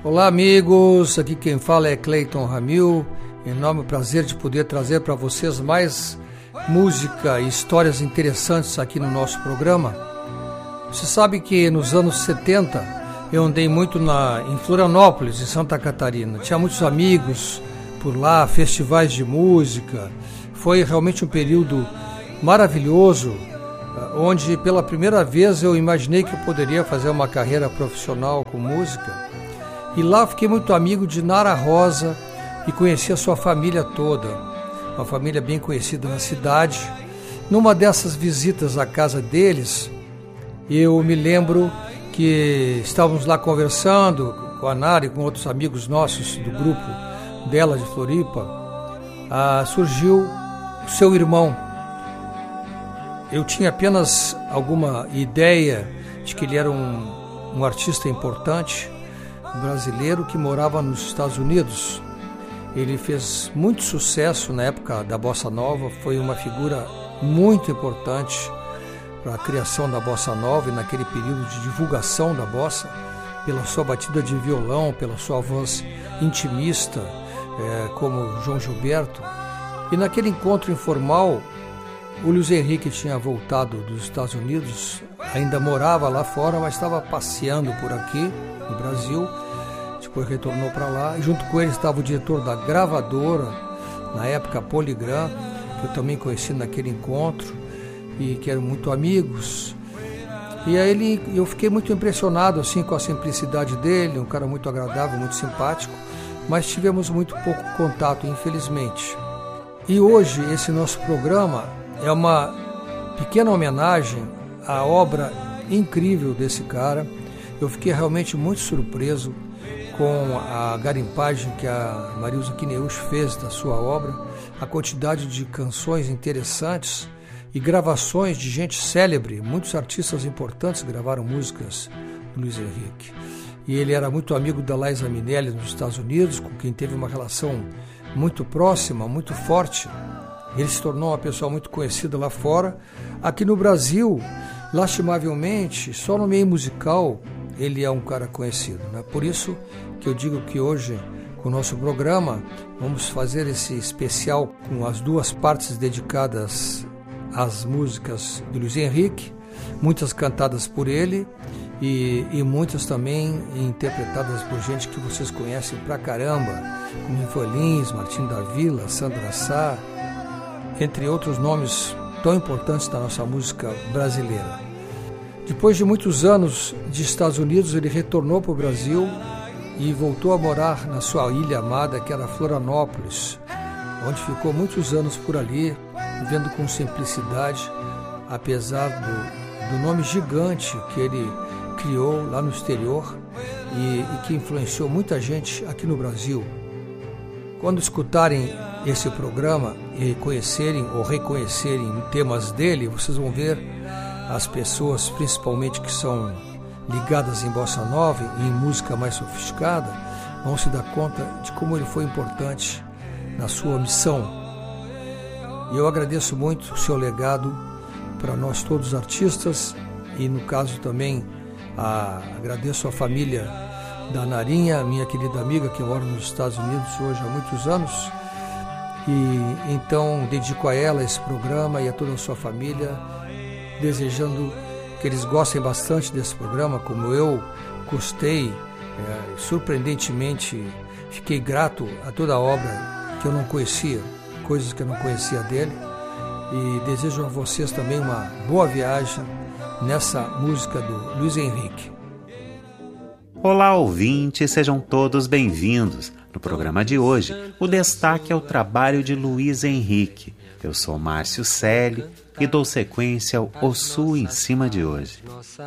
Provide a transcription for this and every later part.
Olá amigos, aqui quem fala é Cleiton Ramil. Enorme prazer de poder trazer para vocês mais música e histórias interessantes aqui no nosso programa. Você sabe que nos anos 70 eu andei muito em Florianópolis, em Santa Catarina. Tinha muitos amigos por lá, festivais de música. Foi realmente um período maravilhoso, onde pela primeira vez eu imaginei que eu poderia fazer uma carreira profissional com música. E lá fiquei muito amigo de Nara Rosa e conheci a sua família toda, uma família bem conhecida na cidade. Numa dessas visitas à casa deles, eu me lembro que estávamos lá conversando com a Nara e com outros amigos nossos do grupo dela de Floripa. Surgiu o seu irmão. Eu tinha apenas alguma ideia de que ele era um artista importante, brasileiro que morava nos Estados Unidos. Ele fez muito sucesso na época da Bossa Nova, foi uma figura muito importante para a criação da Bossa Nova e naquele período de divulgação da Bossa, pela sua batida de violão, pela sua voz intimista, como João Gilberto. E naquele encontro informal, o Luiz Henrique tinha voltado dos Estados Unidos, ainda morava lá fora, mas estava passeando por aqui no Brasil. Depois retornou para lá, e junto com ele estava o diretor da gravadora, na época Polygram, que eu também conheci naquele encontro, e que eram muito amigos. E aí eu fiquei muito impressionado assim, com a simplicidade dele, um cara muito agradável, muito simpático, mas tivemos muito pouco contato, infelizmente. E hoje esse nosso programa é uma pequena homenagem à obra incrível desse cara. Eu fiquei realmente muito surpreso com a garimpagem que a Marilza Quineuch fez da sua obra, a quantidade de canções interessantes e gravações de gente célebre. Muitos artistas importantes gravaram músicas do Luiz Henrique. E ele era muito amigo da Liza Minnelli nos Estados Unidos, com quem teve uma relação muito próxima, muito forte. Ele se tornou uma pessoa muito conhecida lá fora. Aqui no Brasil, lastimavelmente, só no meio musical, ele é um cara conhecido, né? Por isso que eu digo que hoje, com o nosso programa, vamos fazer esse especial com as duas partes dedicadas às músicas do Luiz Henrique, muitas cantadas por ele e muitas também interpretadas por gente que vocês conhecem pra caramba, como Ivan Lins, Martinho da Vila, Sandra Sá, entre outros nomes tão importantes da nossa música brasileira. Depois de muitos anos de Estados Unidos, ele retornou para o Brasil e voltou a morar na sua ilha amada, que era Florianópolis, onde ficou muitos anos por ali, vivendo com simplicidade, apesar do nome gigante que ele criou lá no exterior e que influenciou muita gente aqui no Brasil. Quando escutarem esse programa e conhecerem ou reconhecerem temas dele, vocês vão ver as pessoas, principalmente que são ligadas em bossa nova e em música mais sofisticada, vão se dar conta de como ele foi importante na sua missão. E eu agradeço muito o seu legado para nós todos os artistas e, no caso, também agradeço a família da Narinha, minha querida amiga que mora nos Estados Unidos hoje há muitos anos. E então dedico a ela esse programa e a toda a sua família, desejando que eles gostem bastante desse programa, como eu gostei. Surpreendentemente fiquei grato a toda a obra que eu não conhecia, coisas que eu não conhecia dele, e desejo a vocês também uma boa viagem nessa música do Luiz Henrique. Olá, ouvintes, sejam todos bem-vindos. No programa de hoje, o destaque é o trabalho de Luiz Henrique. Eu sou Márcio Selle e dou sequência ao Ossu em Cima de hoje.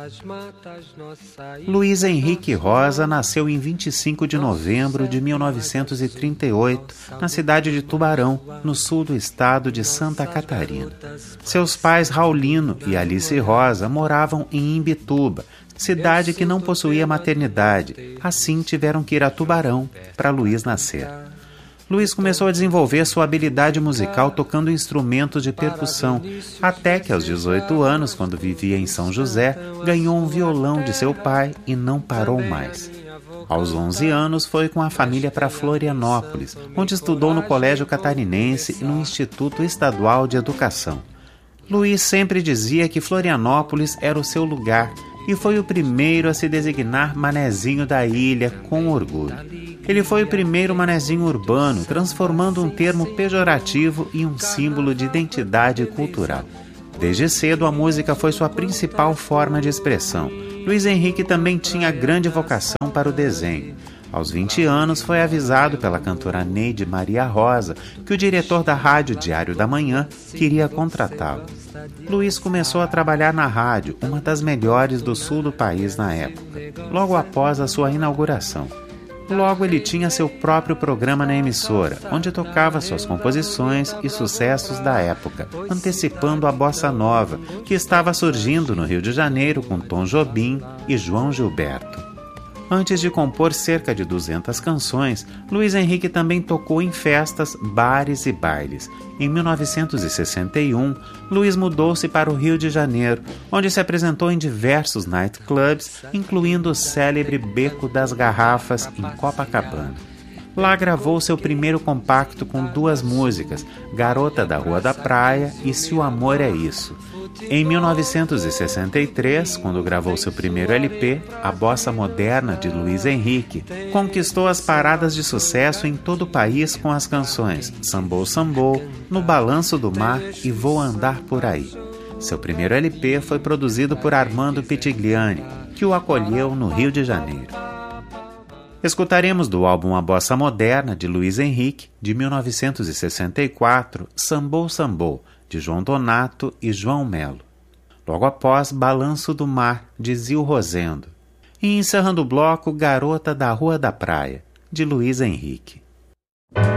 Luiz Henrique Rosa nasceu em 25 de novembro de 1938, na cidade de Tubarão, no sul do estado de Santa Catarina. Seus pais, Raulino e Alice Rosa, moravam em Imbituba, cidade que não possuía maternidade. Assim, tiveram que ir a Tubarão para Luiz nascer. Luiz começou a desenvolver sua habilidade musical tocando instrumentos de percussão, até que aos 18 anos, quando vivia em São José, ganhou um violão de seu pai e não parou mais. Aos 11 anos, foi com a família para Florianópolis, onde estudou no Colégio Catarinense e no Instituto Estadual de Educação. Luiz sempre dizia que Florianópolis era o seu lugar e foi o primeiro a se designar manezinho da ilha com orgulho. Ele foi o primeiro manezinho urbano, transformando um termo pejorativo em um símbolo de identidade cultural. Desde cedo, a música foi sua principal forma de expressão. Luiz Henrique também tinha grande vocação para o desenho. Aos 20 anos, foi avisado pela cantora Neide Maria Rosa que o diretor da Rádio Diário da Manhã queria contratá-lo. Luiz começou a trabalhar na rádio, uma das melhores do sul do país na época, logo após a sua inauguração. Logo, ele tinha seu próprio programa na emissora, onde tocava suas composições e sucessos da época, antecipando a bossa nova, que estava surgindo no Rio de Janeiro com Tom Jobim e João Gilberto. Antes de compor cerca de 200 canções, Luiz Henrique também tocou em festas, bares e bailes. Em 1961, Luiz mudou-se para o Rio de Janeiro, onde se apresentou em diversos nightclubs, incluindo o célebre Beco das Garrafas, em Copacabana. Lá gravou seu primeiro compacto com 2 músicas, Garota da Rua da Praia e Se o Amor é Isso. Em 1963, quando gravou seu primeiro LP, A Bossa Moderna, de Luiz Henrique, conquistou as paradas de sucesso em todo o país com as canções Sambou Sambou, No Balanço do Mar e Vou Andar Por Aí. Seu primeiro LP foi produzido por Armando Pitigliani, que o acolheu no Rio de Janeiro. Escutaremos do álbum A Bossa Moderna, de Luiz Henrique, de 1964, Sambou Sambou, de João Donato e João Melo. Logo após, Balanço do Mar, de Zil Rosendo. E encerrando o bloco, Garota da Rua da Praia, de Luiz Henrique.